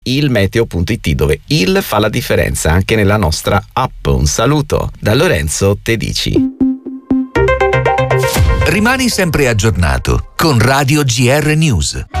ilmeteo.it, dove il fa la differenza anche nella nostra app. Un saluto da Lorenzo Tedici. Rimani sempre aggiornato con Radio GR News.